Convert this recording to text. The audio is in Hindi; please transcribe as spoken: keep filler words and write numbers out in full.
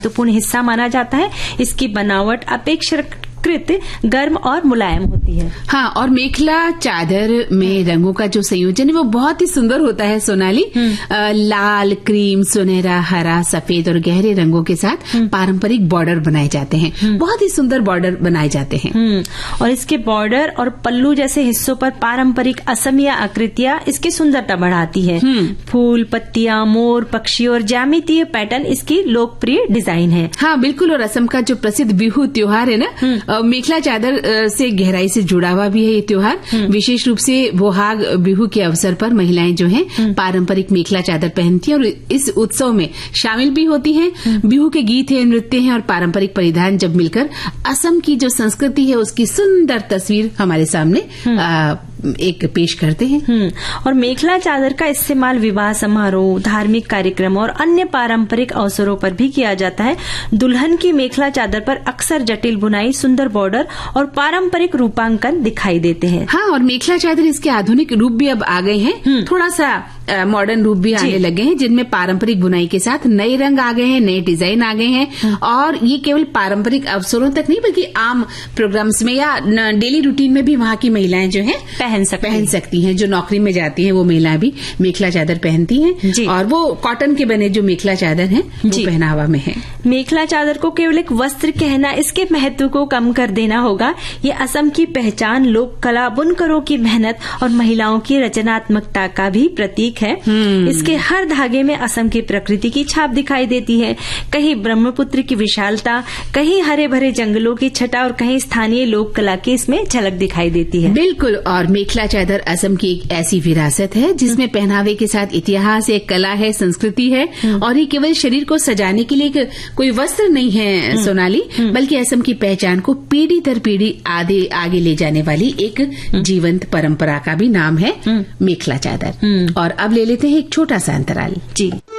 महत्वपूर्ण हिस्सा माना जाता है। इसकी बनावट अपेक्षाकृत गर्म और मुलायम होती है। हाँ, और मेखला चादर में रंगों का जो संयोजन है वो बहुत ही सुंदर होता है सोनाली। आ, लाल, क्रीम, सुनहरा, हरा, सफेद और गहरे रंगों के साथ पारंपरिक बॉर्डर बनाए जाते हैं। बहुत ही सुंदर बॉर्डर बनाए जाते हैं। और इसके बॉर्डर और पल्लू जैसे हिस्सों पर पारंपरिक असमिया आकृतियां इसकी सुंदरता बढ़ाती है। फूल, पत्तियां, मोर, पक्षी और ज्यामितीय पैटर्न इसकी लोकप्रिय डिजाइन है। हाँ बिल्कुल। और असम का जो प्रसिद्ध बिहू त्योहार है ना, मेखला चादर से गहराई से जुड़ा हुआ भी है ये त्योहार। विशेष रूप से बोहाग बिहू के अवसर पर महिलाएं जो हैं पारंपरिक मेखला चादर पहनती हैं और इस उत्सव में शामिल भी होती हैं। बिहू के गीत है, नृत्य हैं और पारंपरिक परिधान जब मिलकर असम की जो संस्कृति है उसकी सुंदर तस्वीर हमारे सामने आ, एक पेश करते हैं। और मेखला चादर का इस्तेमाल विवाह समारोह, धार्मिक कार्यक्रम और अन्य पारंपरिक अवसरों पर भी किया जाता है। दुल्हन की मेखला चादर पर अक्सर जटिल बुनाई, सुंदर बॉर्डर और पारंपरिक रूपांकन दिखाई देते हैं। हाँ, और मेखला चादर इसके आधुनिक रूप भी अब आ गए हैं। थोड़ा सा मॉडर्न रूप भी आने लगे हैं जिनमें पारंपरिक बुनाई के साथ नए रंग आ गए हैं, नए डिजाइन आ गए हैं। और ये केवल पारंपरिक अवसरों तक नहीं बल्कि आम प्रोग्राम्स में या डेली रूटीन में भी वहाँ की महिलाएं जो हैं पहन सकती पहन सकती हैं। जो नौकरी में जाती हैं वो महिलाएं भी मेखला चादर पहनती हैं और वो कॉटन के बने जो मेखला चादर हैं वो पहनावा में है। मेखला चादर को केवल एक वस्त्र कहना इसके महत्व को कम कर देना होगा। ये असम की पहचान, लोक कला, बुनकरों की मेहनत और महिलाओं की रचनात्मकता का भी प्रतीक है। इसके हर धागे में असम की प्रकृति की छाप दिखाई देती है। कहीं ब्रह्मपुत्र की विशालता, कहीं हरे भरे जंगलों की छटा और कहीं स्थानीय लोक कला की इसमें झलक दिखाई देती है। बिल्कुल। और मेखला चादर असम की एक ऐसी विरासत है जिसमें पहनावे के साथ इतिहास है, कला है, संस्कृति है और ये केवल शरीर को सजाने के लिए कोई वस्त्र नहीं है सोनाली, बल्कि असम की पहचान को पीढ़ी दर पीढ़ी आगे आगे ले जाने वाली एक जीवंत परंपरा का भी नाम है मेखला चादर। और अब ले लेते हैं एक छोटा सा अंतराल। जी।